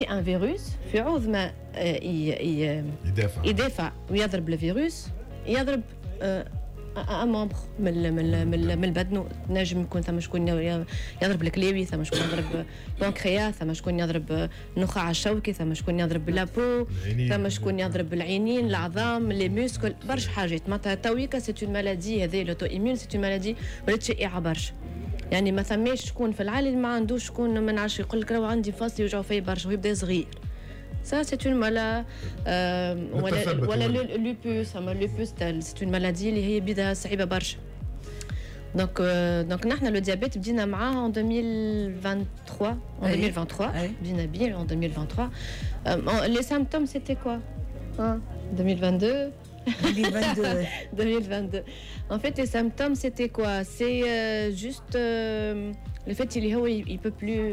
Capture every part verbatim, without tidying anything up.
ان فيروس في عوض ما يدافع يدافع ويضرب الفيروس يضرب ان ممبر من من من البدن. نجم يكون ثم شكون يضرب الكليوي، ثم شكون يضرب البنكرياس، ثم شكون يضرب النخاع الشوكي، ثم شكون يضرب لابو، ثم شكون يضرب العينين، العظام، لي موسكل، برشا حاجات. معناتها تويكا سي اون مالادي، هذه لوتو ايمون سي اون مالادي ولات شائعه برشا. يعني ما ثماش شكون في العالم ما عندوش شكون ما نعرفش يقول لك راهو عندي فاصل يوجعوا فيا برشا ويبدا صغير. Ça c'est une maladie euh, ولا ولا لوبوس، اما لوبوس c'est une maladie اللي هي بيدها صعيبه برشا. دونك دونك نحن لو ديابيت بدينا معاه en deux mille vingt-trois en deux mille vingt-trois بدينا بيه en deux mille vingt-trois. euh, les symptômes c'était quoi hein deux mille vingt-deux deux mille vingt-deux. En fait les symptômes c'était quoi? C'est euh, juste euh, le fait qu'il il peut plus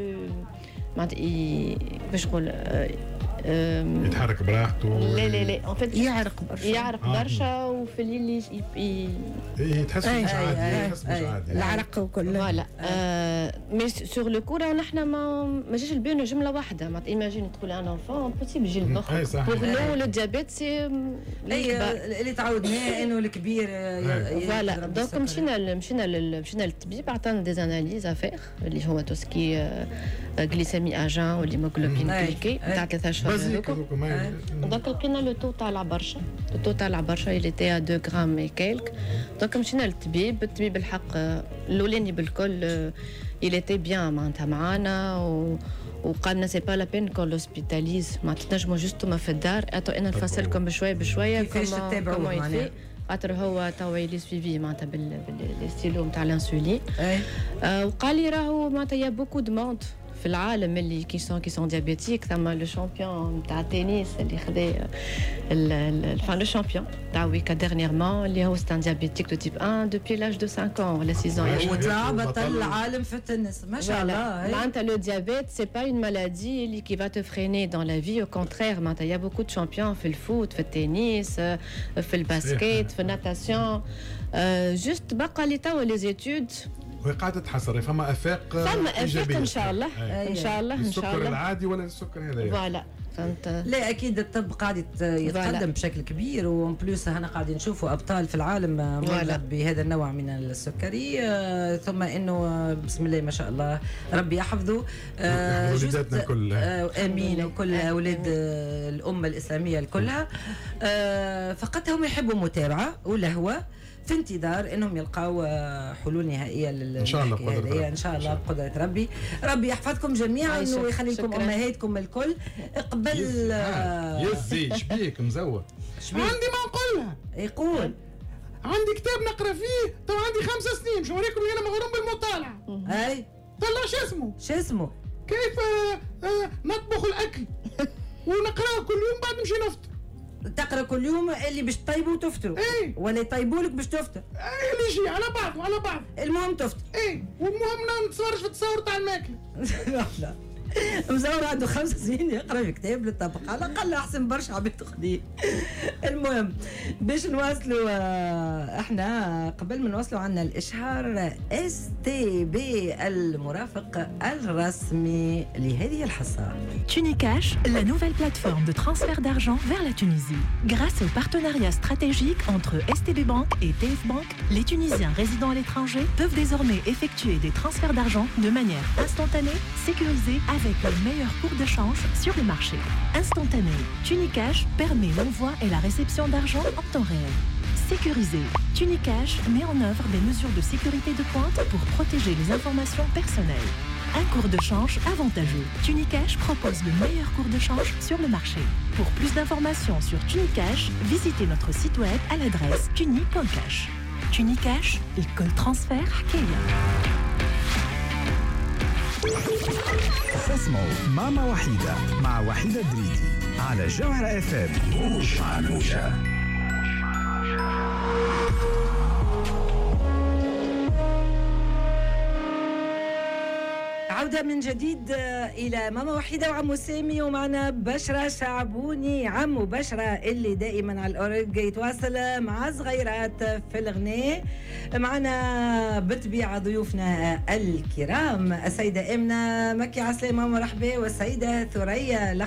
باش نقول يتحرك براحته. لا لا لا en fait يعرق برشا يعرق برشا وفي الليل يتحس مش عادي، يحس مش عادي العرق وكله. فوالا مي سور لو كور ونحن ما ما جاش البينا جمله واحده. ما ايماجين تقول انا انفون بوسيبل يجي المخ بوغ نو لو ديابيت سي اللي تعودناه انه الكبير. فوالا دونك مشينا مشينا مشينا للطبيب عطانا دي اناليز افير اللي هو توسكي غليسيمي اجان والهيموغلوبين غليكي تاع ثلاثة اشهر. دونك لقينا لو تو تاع برشا، لو تو تاع برشا اللي تاع deux غرام اي كيلك. دونك مشينا للطبيب، الطبيب الحق الاولاني بالكل il était bien معناتها معانا وقالنا سي با لا بين كون لوسبيتاليز، ما تنجموا جوست ما في الدار اتو انا نفصلكم بشويه بشويه كيفاش تتابعوا معنا. خاطر هو توا يلي سويفي معناتها بالستيلو نتاع الانسولين. وقال لي راهو معناتها يا بوكو دوموند في العالم اللي كي سون كي سون ديابيتيك. ثم لو شامبيون تاع التنس اللي خدا الفان لو شامبيون تاع ويكا ديرنييرمون اللي هو ستان ديابيتيك دو تيب واحد دوبي لاج دو خمسة ans ولا ستة ans وطلع بطل العالم في التنس ما شاء الله. معناتها لو ديابيت سي با اون مالادي اللي كي فا تو فريني دون لا في، او كونترير معناتها يا بوكو دو شامبيون في الفوت، في التنس، في الباسكيت، في الناتاسيون. جوست بقى لي توا لي زيتود وهي قاعدة تحسر فما افاق فما افاق ان شاء الله ان شاء الله ان شاء الله. السكر العادي ولا السكر هذا؟ فوالا فهمت. لا اكيد الطب قاعد يتقدم بشكل كبير، وان بلوس هنا قاعدين نشوفوا ابطال في العالم مرضى بهذا النوع من السكري. آه ثم انه بسم الله ما شاء الله ربي يحفظه. آه ولاداتنا كلها آه امين وكل اولاد آه الامه الاسلاميه كلها. آه فقط هم يحبوا متابعه ولهوه في انتظار انهم يلقاو حلول نهائيه لل ان شاء الله بقدره ان شاء الله بقدره ربي. ربي يحفظكم جميعا ويخلي لكم امهاتكم الكل. قبل يزي شبيك مزوق عندي ما نقولها يقول عندي كتاب نقرا فيه تو عندي خمس سنين مش نوريكم انا مغروم بالمطالعه. اي طلع شو اسمه شو اسمه كيف آه نطبخ الاكل ونقراه كل يوم بعد نمشي نفطر. تقرا كل يوم اللي باش تطيبوا وتفطروا ايه ولا يطيبوا لك باش تفطر. ايه اللي يجي على بعض وعلى بعض المهم تفطر. ايه والمهم نتفرج في التصور تاع الماكله. لا لا مزور عنده خمس سنين يقرا في كتاب للطبخ على الاقل احسن برشا عباد خديه. المهم باش نواصلوا احنا قبل ما نواصلوا عندنا الاشهار اس تي بي المرافق الرسمي لهذه الحصه. Tunicash, la nouvelle plateforme de transfert d'argent vers la Tunisie. Grâce au partenariat stratégique entre S T B Bank et T F Bank, les Tunisiens résidant à l'étranger peuvent désormais effectuer des transferts d'argent de manière instantanée, sécurisée, avec le meilleur cours de change sur le marché. Instantané, Tunicash permet l'envoi et la réception d'argent en temps réel. Sécurisé, Tunicash met en œuvre des mesures de sécurité de pointe pour protéger les informations personnelles. Un cours de change avantageux. Tunicash propose le meilleur cours de change sur le marché. Pour plus d'informations sur Tunicash, visitez notre site web à l'adresse tuni point cash. Tunicash, école transfert حكاية. اسمعوا ماما وحيدة مع وحيدة دريدي على جوهر اف ام. موش مع موشة. عودة من جديد إلى ماما وحيدة وعمو سامي، ومعنا بشرى شعبوني. عمو بشرى اللي دائما على الأورج يتواصل مع صغيرات في الغناء. معنا بالطبيعة ضيوفنا الكرام السيدة إمنة مكي عسلامة مرحبا، والسيدة ثريا